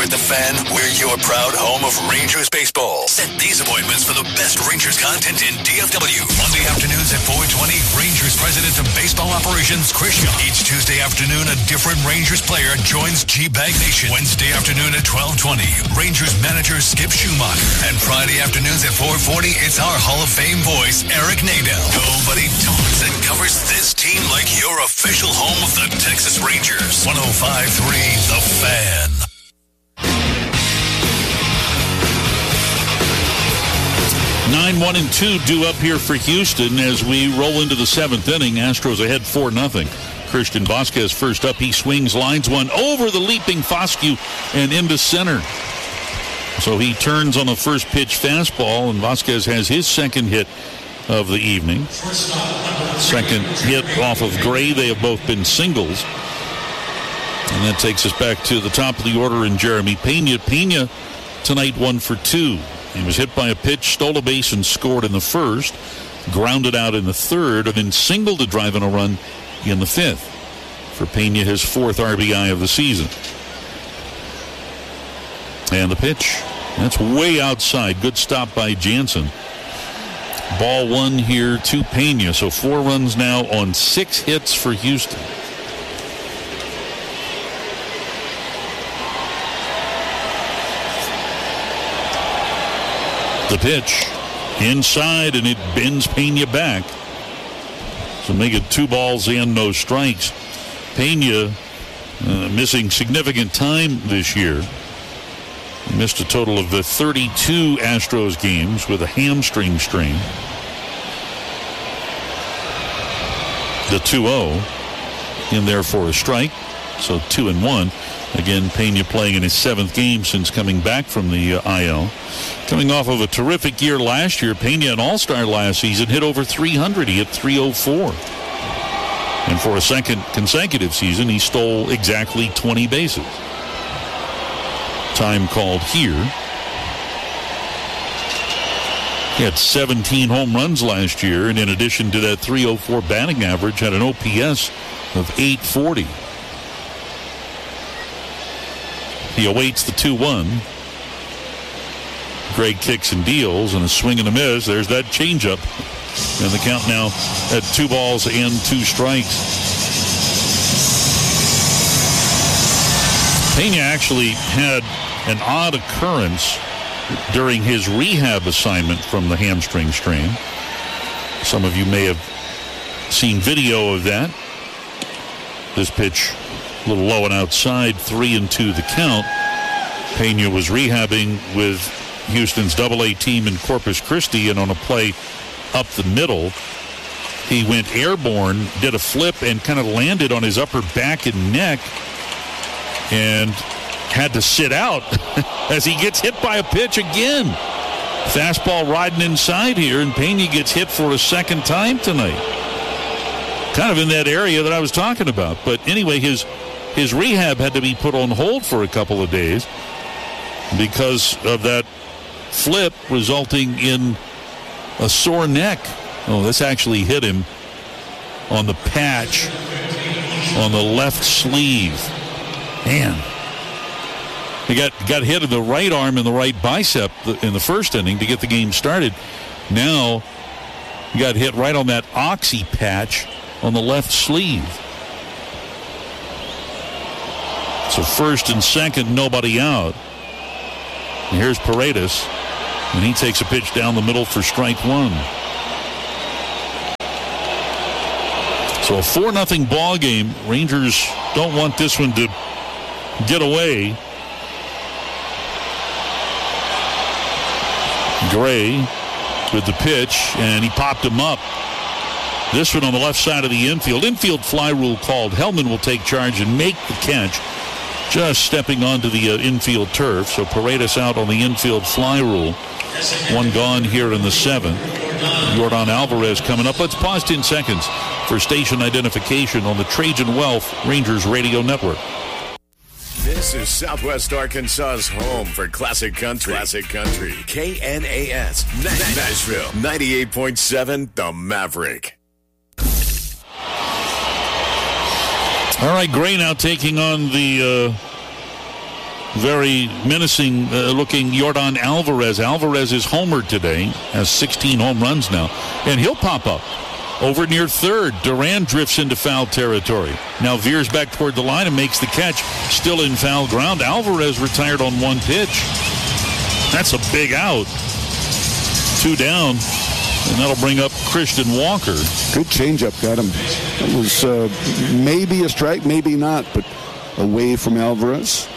at The Fan, we're your proud home of Rangers baseball. Set these appointments for the best Rangers content in DFW. Monday afternoons at 4:20, Rangers President of Baseball Operations, Chris Young. Each Tuesday afternoon, a different Rangers player joins G-Bag Nation. Wednesday afternoon at 12:20, Rangers manager Skip Schumacher. And Friday afternoons at 4:40, it's our Hall of Fame voice, Eric Nadel. Nobody talks and covers this team like your official home of the Texas Rangers. 105.3 The Fan. Nine, 1, and 2 due up here for Houston as we roll into the seventh inning. Astros ahead 4-0. Christian Vasquez first up. He swings, lines one over the leaping Foscue and into center. So he turns on the first pitch fastball, and Vasquez has his second hit of the evening. Second hit off of Gray. They have both been singles. And that takes us back to the top of the order in Jeremy Pena. Pena tonight 1 for 2. He was hit by a pitch, stole a base, and scored in the first. Grounded out in the third, and then singled to drive in a run in the fifth. For Pena, his fourth RBI of the season. And the pitch. That's way outside. Good stop by Jansen. Ball one here to Pena. So 4 runs now on 6 hits for Houston. The pitch inside, and it bends Pena back. So make it 2 balls and no strikes. Pena missing significant time this year. He missed a total of 32 Astros games with a hamstring strain. The 2-0 in there for a strike. So 2-1. Again, Pena playing in his 7th game since coming back from the IL. Coming off of a terrific year last year, Pena, an all-star last season, hit over 300. He hit 304. And for a second consecutive season, he stole exactly 20 bases. Time called here. He had 17 home runs last year, and in addition to that 304 batting average, had an OPS of 840. He awaits the 2-1. Gregg kicks and deals, and a swing and a miss. There's that changeup. And the count now at 2 balls and 2 strikes. Pena actually had an odd occurrence during his rehab assignment from the hamstring strain. Some of you may have seen video of that. This pitch a little low and outside, 3-2 the count. Pena was rehabbing with Houston's Double-A team in Corpus Christi, and on a play up the middle, he went airborne, did a flip, and kind of landed on his upper back and neck, and had to sit out as he gets hit by a pitch again. Fastball riding inside here, and Pena gets hit for a second time tonight. Kind of in that area that I was talking about. But anyway, his rehab had to be put on hold for a couple of days because of that flip resulting in a sore neck. Oh, this actually hit him on the patch on the left sleeve. Man. He got hit in the right arm and the right bicep in the first inning to get the game started. Now he got hit right on that oxy patch on the left sleeve. So first and second, nobody out. And here's Paredes, and he takes a pitch down the middle for strike 1. So a 4-0 ball game. Rangers don't want this one to get away. Gray with the pitch, and he popped him up. This one on the left side of the infield. Infield fly rule called. Hellman will take charge and make the catch, just stepping onto the infield turf. So Paredes out on the infield fly rule. 1 gone here in the 7th. Yordan Alvarez coming up. Let's pause 10 seconds for station identification on the Trajan Wealth Rangers Radio Network. This is Southwest Arkansas's home for classic country. Classic country. KNAS. Nashville. 98.7 The Maverick. All right, Gray now taking on the very menacing looking Yordan Alvarez. Alvarez is homered today, has 16 home runs now, and he'll pop up over near third. Duran drifts into foul territory. Now veers back toward the line and makes the catch, still in foul ground. Alvarez retired on one pitch. That's a big out. 2 down, and that'll bring up Christian Walker. Good changeup, got him. It was maybe a strike, maybe not, but away from Alvarez.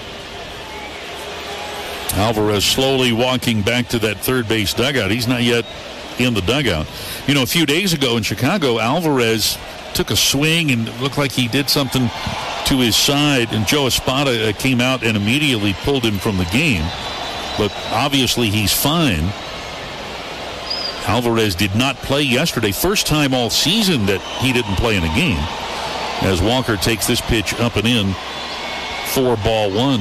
Alvarez slowly walking back to that third base dugout. He's not yet in the dugout. You know, a few days ago in Chicago, Alvarez took a swing and it looked like he did something to his side, and Joe Espada came out and immediately pulled him from the game. But obviously he's fine. Alvarez did not play yesterday. First time all season that he didn't play in a game, as Walker takes this pitch up and in for ball 1.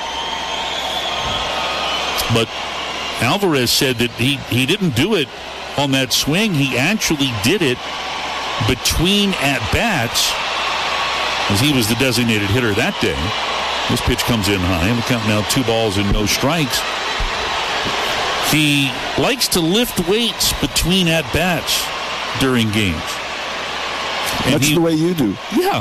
But Alvarez said that he didn't do it on that swing. He actually did it between at-bats, as he was the designated hitter that day. This pitch comes in high, and the count now 2 balls and no strikes. He likes to lift weights between at-bats during games. And that's the way you do. Yeah.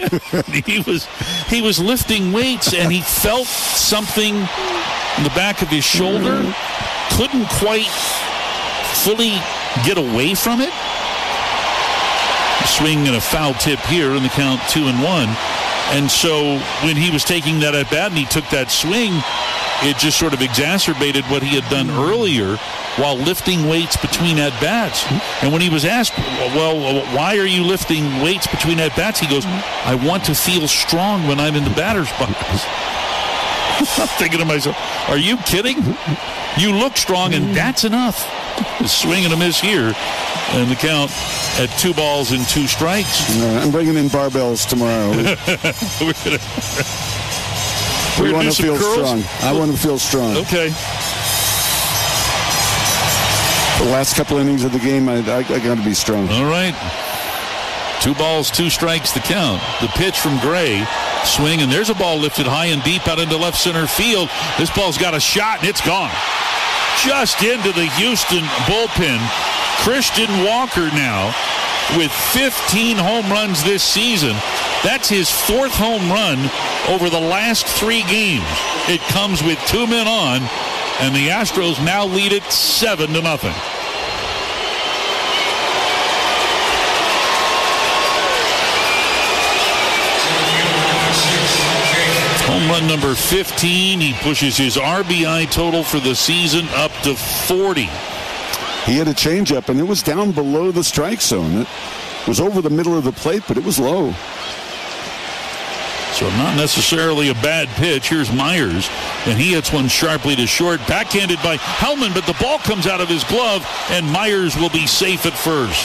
he was lifting weights, and he felt something in the back of his shoulder. Couldn't quite fully get away from it. Swing and a foul tip here in the count 2-1. And so when he was taking that at bat and he took that swing, it just sort of exacerbated what he had done earlier while lifting weights between at bats. And when he was asked, well, why are you lifting weights between at bats? He goes, I want to feel strong when I'm in the batter's box. I'm thinking to myself, are you kidding? You look strong, and that's enough. A swing and a miss here, and the count at 2 balls and 2 strikes. I'm bringing in barbells tomorrow. We want to feel strong. I want to feel strong. Okay. The last couple innings of the game, I got to be strong. All right. 2 balls, 2 strikes the count. The pitch from Gray. Swing, and there's a ball lifted high and deep out into left center field. This ball's got a shot, and it's gone. Just into the Houston bullpen. Christian Walker now with 15 home runs this season. That's his 4th home run over the last 3 games. It comes with 2 men on, and the Astros now lead it 7-0. Home run number 15. He pushes his RBI total for the season up to 40. He had a changeup, and it was down below the strike zone. It was over the middle of the plate, but it was low. So not necessarily a bad pitch. Here's Myers, and he hits one sharply to short. Backhanded by Hellman, but the ball comes out of his glove, and Myers will be safe at first.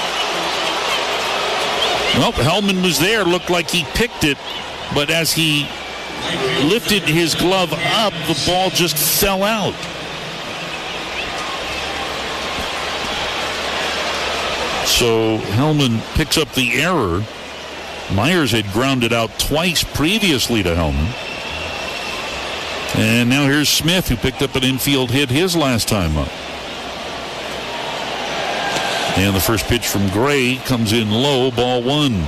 Well, Hellman was there. Looked like he picked it, but as he lifted his glove up, the ball just fell out. So Hellman picks up the error. Myers had grounded out twice previously to Hellman. And now here's Smith, who picked up an infield hit his last time up. And the first pitch from Gray comes in low, ball 1.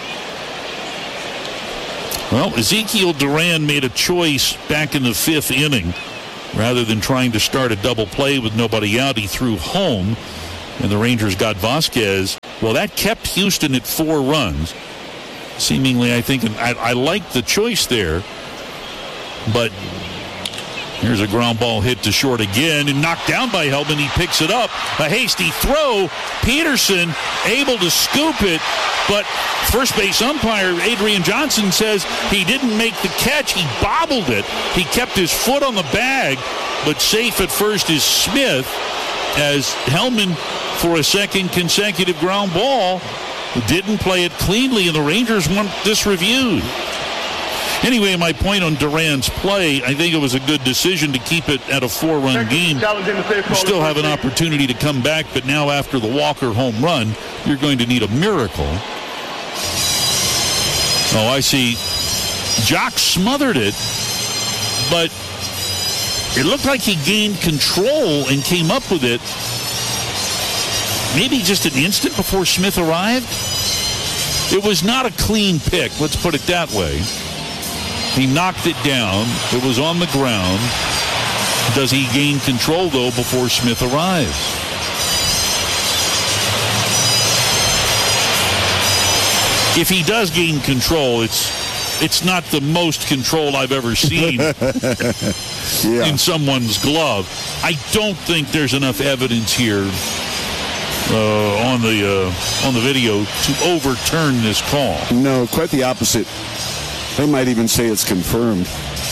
Well, Ezekiel Duran made a choice back in the 5th inning. Rather than trying to start a double play with nobody out, he threw home, and the Rangers got Vasquez. Well, that kept Houston at 4 runs. Seemingly, I think, and I like the choice there, but here's a ground ball hit to short again and knocked down by Hellman. He picks it up. A hasty throw. Peterson able to scoop it, but first base umpire Adrian Johnson says he didn't make the catch. He bobbled it. He kept his foot on the bag, but safe at first is Smith, as Hellman, for a second consecutive ground ball, didn't play it cleanly, and the Rangers want this reviewed. Anyway, my point on Duran's play, I think it was a good decision to keep it at a 4-run game. You still have an opportunity to come back, but now after the Walker home run, you're going to need a miracle. Oh, I see. Jock smothered it, but it looked like he gained control and came up with it maybe just an instant before Smith arrived. It was not a clean pick, let's put it that way. He knocked it down. It was on the ground. Does he gain control, though, before Smith arrives? If he does gain control, it's not the most control I've ever seen in someone's glove. I don't think there's enough evidence here on the video to overturn this call. No, quite the opposite. They might even say it's confirmed.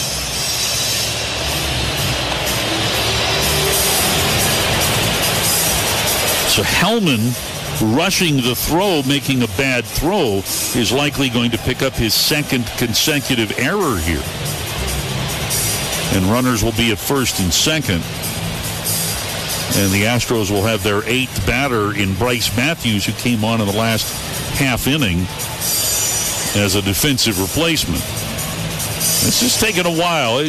So Hellman, rushing the throw, making a bad throw, is likely going to pick up his second consecutive error here. And runners will be at first and second. And the Astros will have their eighth batter in Bryce Matthews, who came on in the last half inning as a defensive replacement. It's just taken a while.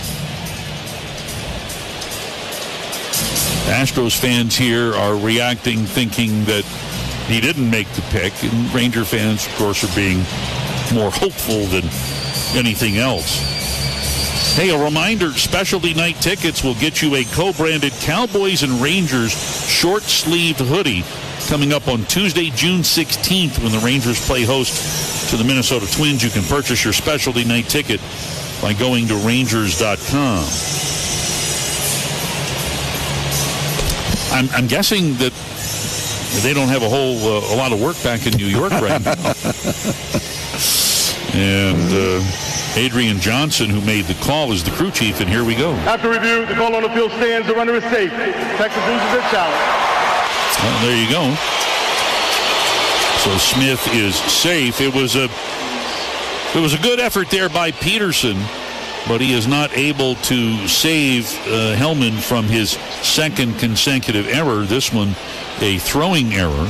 Astros fans here are reacting, thinking that he didn't make the pick, and Ranger fans, of course, are being more hopeful than anything else. Hey, a reminder, specialty night tickets will get you a co-branded Cowboys and Rangers short-sleeved hoodie coming up on Tuesday, June 16th, when the Rangers play host to the Minnesota Twins. You can purchase your specialty night ticket by going to Rangers.com. I'm guessing that they don't have a lot of work back in New York right now. And Adrian Johnson, who made the call, is the crew chief, and here we go. After review, the call on the field stands. The runner is safe. Texas loses their challenge. Well, there you go. So Smith is safe. It was a good effort there by Peterson, but he is not able to save Hellman from his second consecutive error. This one, a throwing error.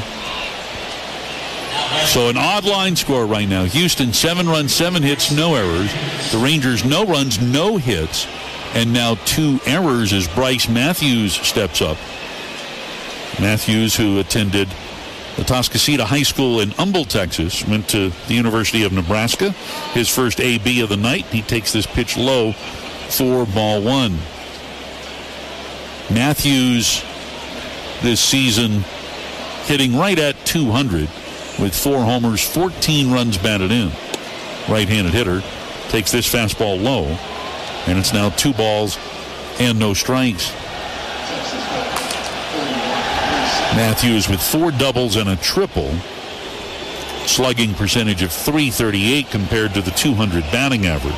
So an odd line score right now. Houston, 7 runs, 7 hits, no errors. The Rangers, no runs, no hits. And now 2 errors as Bryce Matthews steps up. Matthews, who attended the Atascocita High School in Humble, Texas, went to the University of Nebraska. His first AB of the night. He takes this pitch low for ball 1. Matthews this season hitting right at 200 with 4 homers, 14 runs batted in. Right-handed hitter takes this fastball low, and it's now 2 balls and no strikes. Matthews with 4 doubles and a triple. Slugging percentage of .338 compared to the .200 batting average.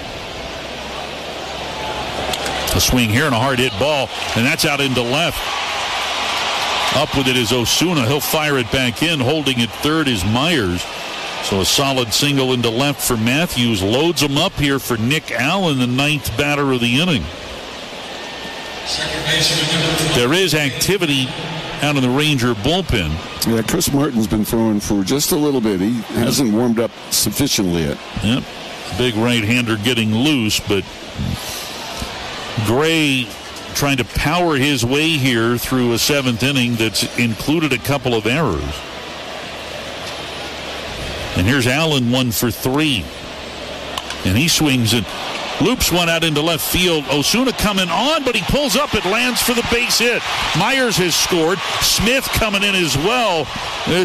A swing here and a hard hit ball, and that's out into left. Up with it is Osuna. He'll fire it back in. Holding at third is Myers. So a solid single into left for Matthews. Loads him up here for Nick Allen, the 9th batter of the inning. There is activity out in the Ranger bullpen. Yeah, Chris Martin's been throwing for just a little bit. He hasn't warmed up sufficiently yet. Yep. Big right-hander getting loose, but Gray trying to power his way here through a 7th inning that's included a couple of errors. And here's Allen, 1 for 3. And he swings and loops one out into left field. Osuna coming on, but he pulls up. It lands for the base hit. Myers has scored. Smith coming in as well.